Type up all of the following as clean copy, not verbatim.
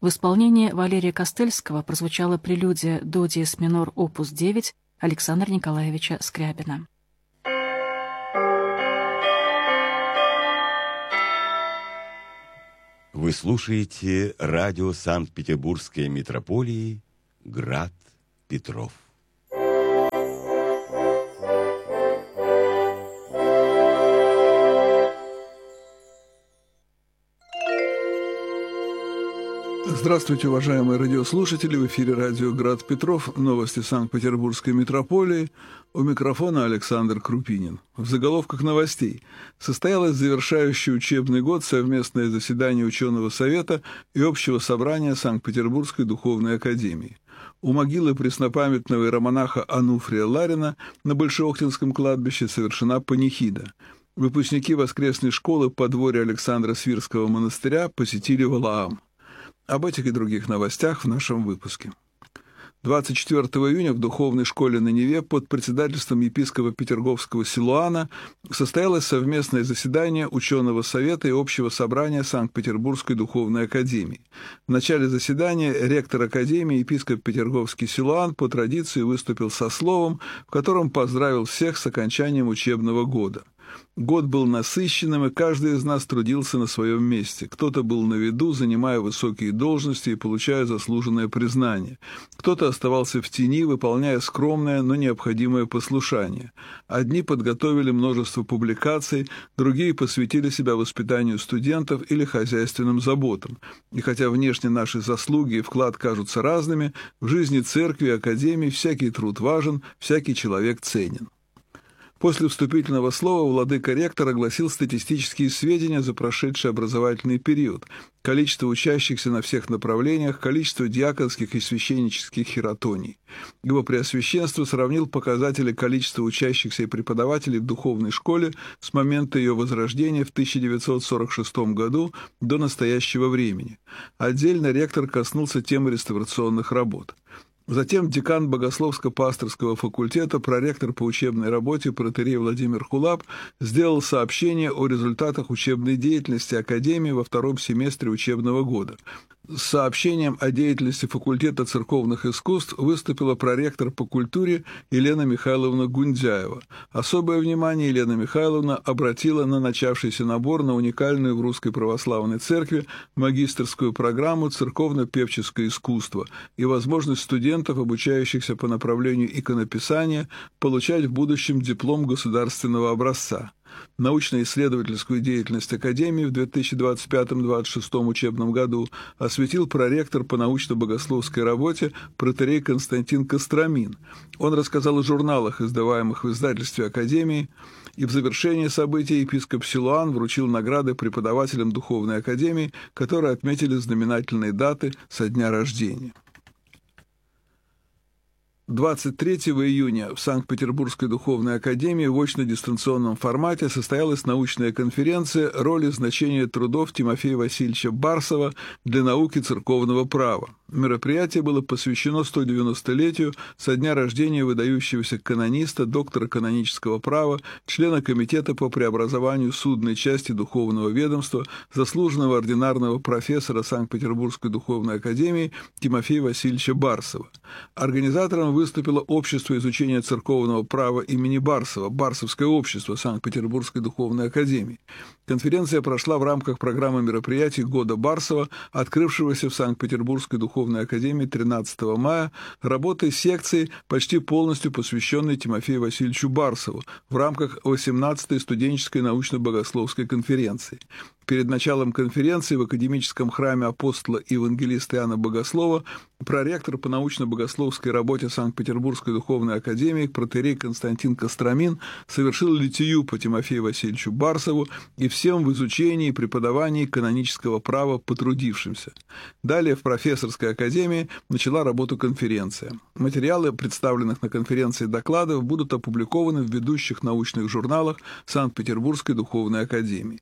В исполнении Валерия Костельского прозвучала прелюдия до диез минор опус 9 Александра Николаевича Скрябина. Вы слушаете радио Санкт-Петербургской митрополии «Град Петров». Здравствуйте, уважаемые радиослушатели! В эфире радио «Град Петров», новости Санкт-Петербургской митрополии. У микрофона Александр Крупинин. В заголовках новостей. Состоялось завершающий учебный год совместное заседание ученого совета и общего собрания Санкт-Петербургской духовной академии. У могилы преснопамятного иеромонаха Ануфрия Ларина на Большеохтинском кладбище совершена панихида. Выпускники воскресной школы подворья Александра Свирского монастыря посетили Валаам. Об этих и других новостях в нашем выпуске. 24 июня в духовной школе на Неве под председательством епископа Петерговского Силуана состоялось совместное заседание ученого совета и общего собрания Санкт-Петербургской духовной академии. В начале заседания ректор академии епископ Петерговский Силуан по традиции выступил со словом, в котором поздравил всех с окончанием учебного года. Год был насыщенным, и каждый из нас трудился на своем месте. Кто-то был на виду, занимая высокие должности и получая заслуженное признание. Кто-то оставался в тени, выполняя скромное, но необходимое послушание. Одни подготовили множество публикаций, другие посвятили себя воспитанию студентов или хозяйственным заботам. И хотя внешне наши заслуги и вклад кажутся разными, в жизни церкви и академии всякий труд важен, всякий человек ценен. После вступительного слова владыка-ректор огласил статистические сведения за прошедший образовательный период, количество учащихся на всех направлениях, количество диаконских и священнических хиротоний. Его Преосвященство сравнил показатели количества учащихся и преподавателей в духовной школе с момента ее возрождения в 1946 году до настоящего времени. Отдельно ректор коснулся темы реставрационных работ. Затем декан Богословско-пасторского факультета, проректор по учебной работе протоиерей Владимир Хулап сделал сообщение о результатах учебной деятельности Академии во втором семестре учебного года. С сообщением о деятельности факультета церковных искусств выступила проректор по культуре Елена Михайловна Гундяева. Особое внимание Елена Михайловна обратила на начавшийся набор на уникальную в Русской Православной Церкви магистерскую программу «Церковно-певческое искусство» и возможность студентов, обучающихся по направлению иконописания, получать в будущем диплом государственного образца. Научно-исследовательскую деятельность Академии в 2025-2026 учебном году осветил проректор по научно-богословской работе протоиерей Константин Костромин. Он рассказал о журналах, издаваемых в издательстве Академии, и в завершении события епископ Силуан вручил награды преподавателям Духовной Академии, которые отметили знаменательные даты со дня рождения. 23 июня в Санкт-Петербургской духовной академии в очно-дистанционном формате состоялась научная конференция «Роль и значение трудов Тимофея Васильевича Барсова для науки церковного права». Мероприятие было посвящено 190-летию со дня рождения выдающегося канониста, доктора канонического права, члена Комитета по преобразованию судной части Духовного ведомства, заслуженного ординарного профессора Санкт-Петербургской духовной академии Тимофея Васильевича Барсова. Организатором выступило Общество изучения церковного права имени Барсова, Барсовское общество Санкт-Петербургской духовной академии. Конференция прошла в рамках программы мероприятий «Года Барсова», открывшегося в Санкт-Петербургской духовной академии 13 мая, работой секции, почти полностью посвященной Тимофею Васильевичу Барсову в рамках 18-й студенческой научно-богословской конференции. Перед началом конференции в академическом храме апостола и евангелиста Иоанна Богослова проректор по научно-богословской работе Санкт-Петербургской духовной академии протоиерей Константин Костромин совершил литию по Тимофею Васильевичу Барсову и всем в изучении и преподавании канонического права потрудившимся. Далее в профессорской академии начала работу конференция. Материалы представленных на конференции докладов будут опубликованы в ведущих научных журналах Санкт-Петербургской духовной академии.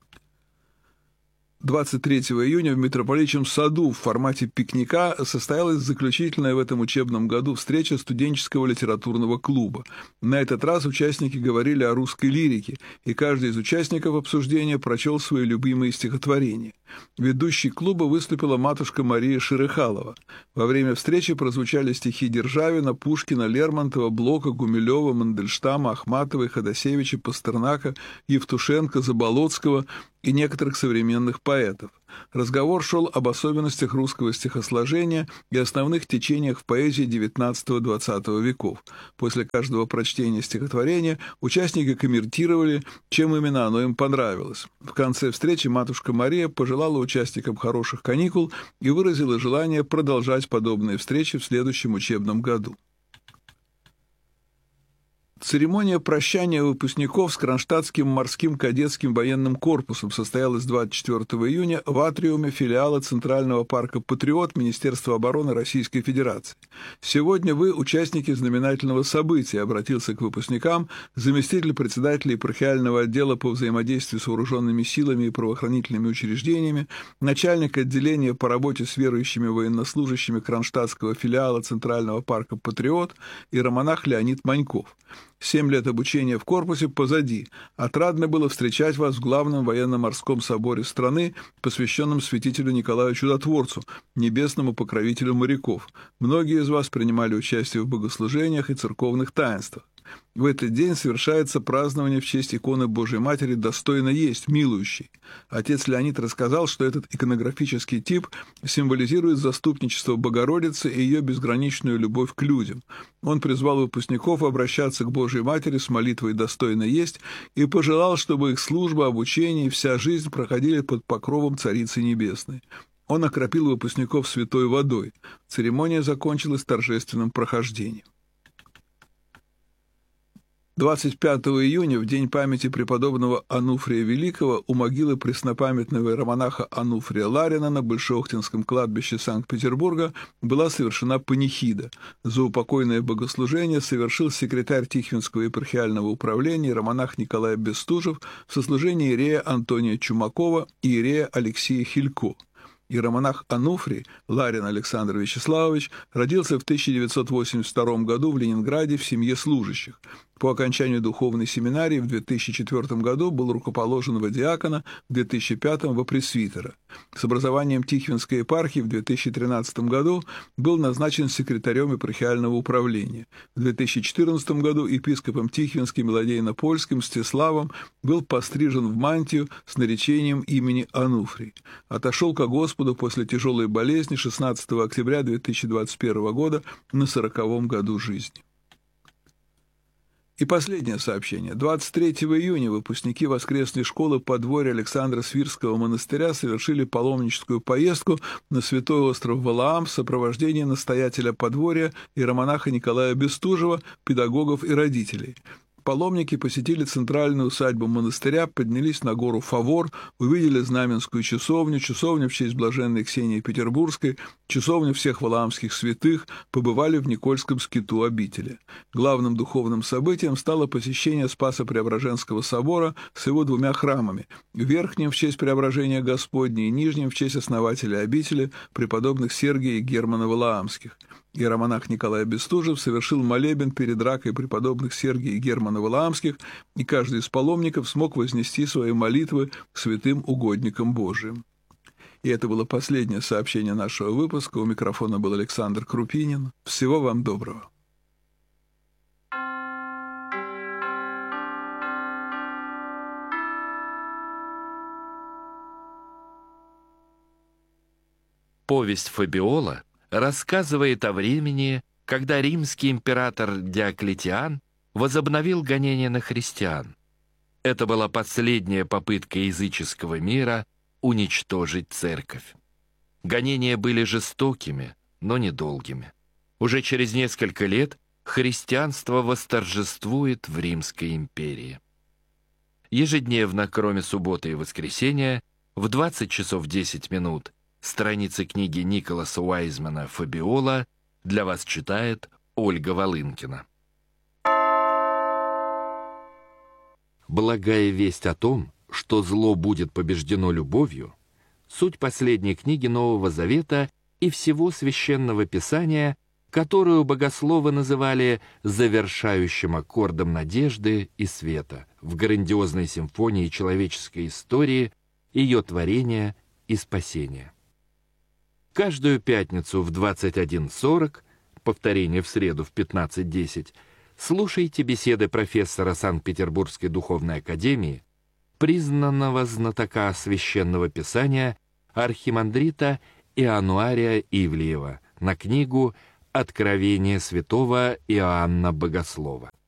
23 июня в Митрополичьем саду в формате пикника состоялась заключительная в этом учебном году встреча студенческого литературного клуба. На этот раз участники говорили о русской лирике, и каждый из участников обсуждения прочел свои любимые стихотворения. Ведущей клуба выступила матушка Мария Шерыхалова. Во время встречи прозвучали стихи Державина, Пушкина, Лермонтова, Блока, Гумилева, Мандельштама, Ахматовой, Ходосевича, Пастернака, Евтушенко, Заболоцкого и некоторых современных поэтов. Разговор шел об особенностях русского стихосложения и основных течениях в поэзии XIX-XX веков. После каждого прочтения стихотворения участники комментировали, чем именно оно им понравилось. В конце встречи матушка Мария пожелала участникам хороших каникул и выразила желание продолжать подобные встречи в следующем учебном году. Церемония прощания выпускников с Кронштадтским морским кадетским военным корпусом состоялась 24 июня в атриуме филиала Центрального парка «Патриот» Министерства обороны Российской Федерации. «Сегодня вы участники знаменательного события», обратился к выпускникам заместитель председателя епархиального отдела по взаимодействию с вооруженными силами и правоохранительными учреждениями, начальник отделения по работе с верующими военнослужащими Кронштадтского филиала Центрального парка «Патриот» иеромонах Леонид Маньков. 7 лет обучения в корпусе позади. Отрадно было встречать вас в главном военно-морском соборе страны, посвященном святителю Николаю Чудотворцу, небесному покровителю моряков. Многие из вас принимали участие в богослужениях и церковных таинствах. В этот день совершается празднование в честь иконы Божией Матери «Достойно есть, милующий». Отец Леонид рассказал, что этот иконографический тип символизирует заступничество Богородицы и ее безграничную любовь к людям. Он призвал выпускников обращаться к Божией Матери с молитвой «Достойно есть» и пожелал, чтобы их служба, обучение и вся жизнь проходили под покровом Царицы Небесной. Он окропил выпускников святой водой. Церемония закончилась торжественным прохождением. 25 июня, в день памяти преподобного Ануфрия Великого, у могилы преснопамятного иеромонаха Ануфрия Ларина на Большеохтинском кладбище Санкт-Петербурга была совершена панихида. Заупокойное богослужение совершил секретарь Тихвинского епархиального управления иеромонах Николай Бестужев в сослужении иерея Антония Чумакова и иерея Алексея Хилько. Иеромонах Ануфрий Ларин Александр Вячеславович родился в 1982 году в Ленинграде в семье служащих. По окончанию духовной семинарии в 2004 году был рукоположен во диакона, в 2005 во пресвитера. С образованием Тихвинской епархии в 2013 году был назначен секретарем епархиального управления. В 2014 году епископом Тихвинским и Ладейно-Польским Мстиславом был пострижен в мантию с наречением имени Ануфрий. Отошел ко Господу после тяжелой болезни 16 октября 2021 года на 40-м году жизни. И последнее сообщение. 23 июня выпускники воскресной школы подворья Александра Свирского монастыря совершили паломническую поездку на святой остров Валаам в сопровождении настоятеля подворья иеромонаха Николая Бестужева, педагогов и родителей. Паломники посетили центральную усадьбу монастыря, поднялись на гору Фавор, увидели Знаменскую часовню, часовню в честь блаженной Ксении Петербургской, часовню всех валаамских святых, побывали в Никольском скиту обители. Главным духовным событием стало посещение Спасо-Преображенского собора с его 2 храмами – верхним в честь Преображения Господня и нижним в честь основателя обители преподобных Сергия и Германа Валаамских. Иеромонах Николай Бестужев совершил молебен перед ракой преподобных Сергия и Германа Валаамских, и каждый из паломников смог вознести свои молитвы к святым угодникам Божиим. И это было последнее сообщение нашего выпуска. У микрофона был Александр Крупинин. Всего вам доброго. Повесть Фабиола рассказывает о времени, когда римский император Диоклетиан возобновил гонения на христиан. Это была последняя попытка языческого мира уничтожить церковь. Гонения были жестокими, но недолгими. Уже через несколько лет христианство восторжествует в Римской империи. Ежедневно, кроме субботы и воскресенья, в 20 часов 10 минут страницы книги Николаса Уайзмана «Фабиола» для вас читает Ольга Волынкина. Благая весть о том, что зло будет побеждено любовью, суть последней книги Нового Завета и всего Священного Писания, которую богословы называли завершающим аккордом надежды и света в грандиозной симфонии человеческой истории, ее творения и спасения. Каждую пятницу в 21:40, повторение в среду в 15:10, слушайте беседы профессора Санкт-Петербургской духовной академии, признанного знатока священного писания архимандрита Иоаннуария Ивлеева на книгу «Откровение святого Иоанна Богослова».